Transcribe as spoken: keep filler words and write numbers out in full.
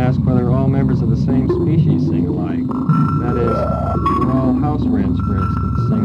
ask whether all members of the same species sing alike. That is, whether all house wrens, for instance, sing